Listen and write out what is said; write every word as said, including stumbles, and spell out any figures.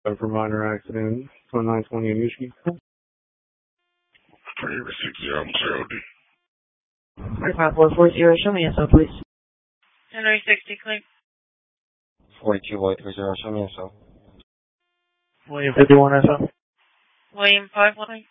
For minor accident, twenty-nine twenty in Michigan. twenty-eight sixty, I'm C O D. five four four zero, show me info, please. Henry sixty, clear. forty-two white three zero, show me info. William fifty-one info. William five one.